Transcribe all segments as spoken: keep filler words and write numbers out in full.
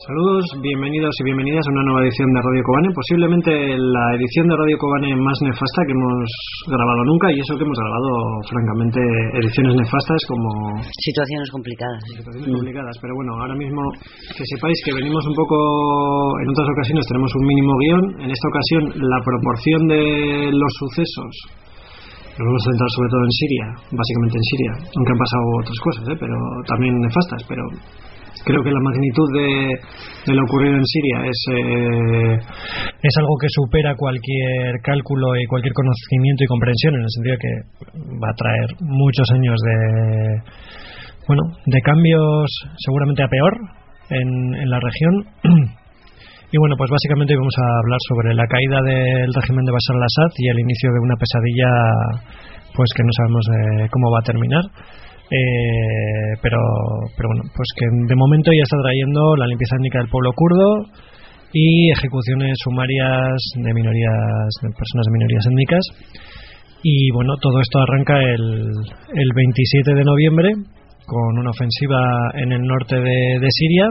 Saludos, bienvenidos y bienvenidas a una nueva edición de Radio Kobane, posiblemente la edición de Radio Kobane más nefasta que hemos grabado nunca, y eso que hemos grabado, francamente, ediciones nefastas como... Situaciones complicadas. Situaciones mm. complicadas, pero bueno, ahora mismo que sepáis que venimos un poco, en otras ocasiones tenemos un mínimo guión, en esta ocasión la proporción de los sucesos, nos vamos a centrar sobre todo en Siria, básicamente en Siria, aunque han pasado otras cosas, ¿eh? pero también nefastas, pero... Creo que la magnitud de, de lo ocurrido en Siria es eh... es algo que supera cualquier cálculo y cualquier conocimiento y comprensión, en el sentido de que va a traer muchos años de bueno de cambios seguramente a peor en, en la región. Y bueno, pues básicamente vamos a hablar sobre la caída del régimen de Bashar al-Assad y el inicio de una pesadilla pues que no sabemos eh, cómo va a terminar. Eh, pero pero bueno, pues que de momento ya está trayendo la limpieza étnica del pueblo kurdo y ejecuciones sumarias de minorías, de personas de minorías étnicas. Y bueno, todo esto arranca el, el veintisiete de noviembre con una ofensiva en el norte de, de Siria.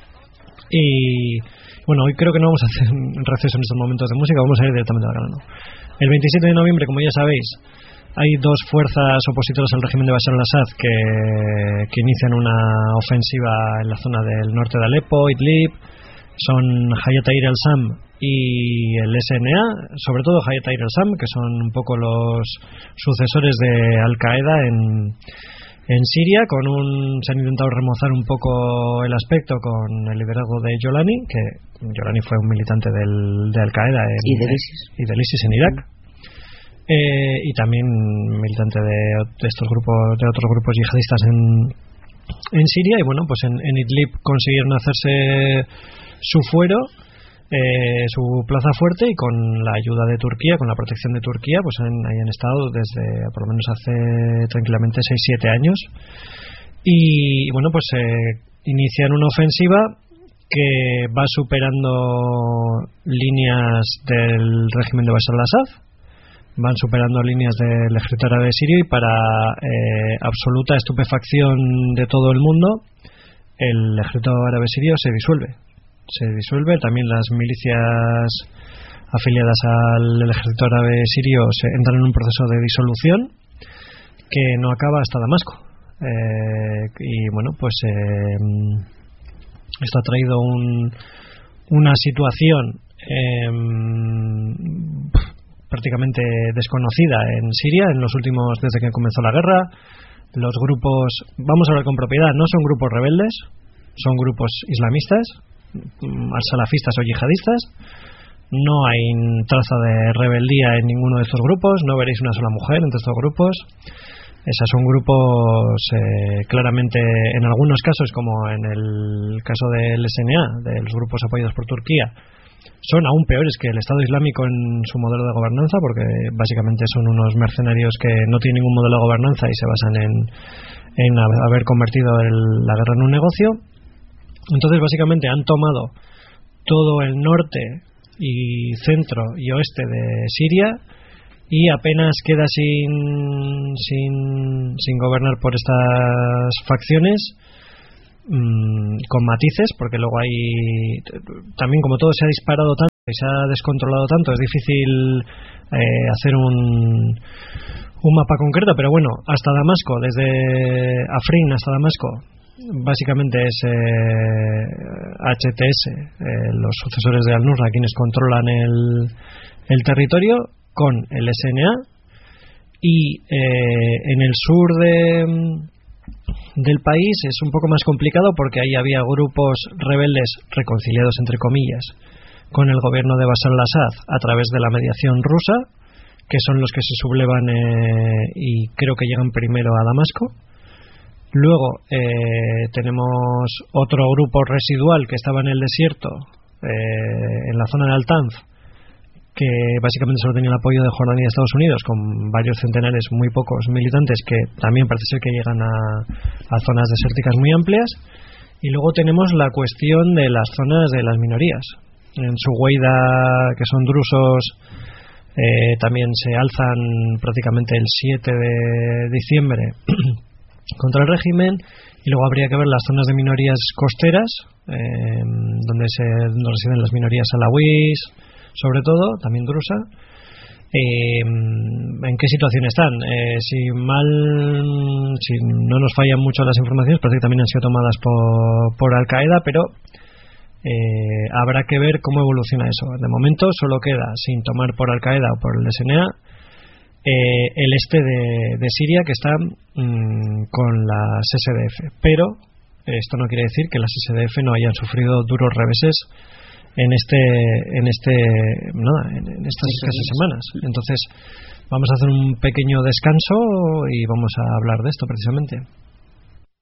Y bueno, hoy creo que no vamos a hacer un receso en estos momentos de música, vamos a ir directamente al grano. El veintisiete de noviembre, como ya sabéis, hay dos fuerzas opositoras al régimen de Bashar al-Assad que, que inician una ofensiva en la zona del norte de Alepo, Idlib. Son Hayat Tahrir al-Sham y el S N A, sobre todo Hayat Tahrir al-Sham, que son un poco los sucesores de Al-Qaeda en, en Siria. Con un, se han intentado remozar un poco el aspecto con el liderazgo de Jolani, que Jolani fue un militante del, de Al-Qaeda en, y del ISIS. y del ISIS en Irak. Eh, y también militante de, de estos grupos, de otros grupos yihadistas en, en Siria. Y bueno, pues en, en Idlib consiguieron hacerse su fuero, eh, su plaza fuerte, y con la ayuda de Turquía, con la protección de Turquía, pues han, ahí han estado desde por lo menos hace tranquilamente seis siete años. Y, y bueno, pues eh, inician una ofensiva que va superando líneas del régimen de Bashar al-Assad, van superando líneas del ejército árabe sirio, y para eh, absoluta estupefacción de todo el mundo, el ejército árabe sirio se disuelve. Se disuelve, también las milicias afiliadas al ejército árabe sirio se entran en un proceso de disolución que no acaba hasta Damasco. Eh, y bueno, pues eh, esto ha traído un, una situación eh, prácticamente desconocida en Siria en los últimos, desde que comenzó la guerra. Los grupos, vamos a hablar con propiedad, no son grupos rebeldes, son grupos islamistas, salafistas o yihadistas. No hay traza de rebeldía en ninguno de estos grupos, no veréis una sola mujer entre estos grupos. Esos son grupos eh, claramente, en algunos casos, como en el caso del S N A, de los grupos apoyados por Turquía, son aún peores que el Estado Islámico en su modelo de gobernanza, porque básicamente son unos mercenarios que no tienen ningún modelo de gobernanza y se basan en, en haber convertido el, la guerra en un negocio. Entonces básicamente han tomado todo el norte y centro y oeste de Siria, y apenas queda sin, sin, sin gobernar por estas facciones, con matices, porque luego hay también, como todo se ha disparado tanto y se ha descontrolado tanto, es difícil eh, hacer un un mapa concreto, pero bueno, hasta Damasco, desde Afrin hasta Damasco, básicamente es eh, H T S, eh, los sucesores de Al-Nusra, quienes controlan el, el territorio, con el S N A. Y eh, en el sur de del país es un poco más complicado, porque ahí había grupos rebeldes reconciliados, entre comillas, con el gobierno de Bashar al-Assad a través de la mediación rusa, que son los que se sublevan eh, y creo que llegan primero a Damasco. Luego eh, tenemos otro grupo residual que estaba en el desierto, eh, en la zona de Al-Tanf, que básicamente solo tenía el apoyo de Jordania y Estados Unidos, con varios centenares, muy pocos militantes, que también parece ser que llegan a, a zonas desérticas muy amplias. Y luego tenemos la cuestión de las zonas de las minorías. En Suweida, que son drusos, eh, también se alzan prácticamente el siete de diciembre contra el régimen. Y luego habría que ver las zonas de minorías costeras, eh, donde, se, donde residen las minorías alawís, sobre todo, también drusa. Eh, ¿En qué situación están? Eh, si mal, si no nos fallan mucho las informaciones, parece que también han sido tomadas por, por Al-Qaeda, pero eh, habrá que ver cómo evoluciona eso. De momento solo queda sin tomar por Al-Qaeda o por el S N A eh, el este de, de Siria, que está mmm, con las S D F, pero esto no quiere decir que las S D F no hayan sufrido duros reveses en este en este nada, en, en estas escasas semanas. Entonces vamos a hacer un pequeño descanso y vamos a hablar de esto precisamente.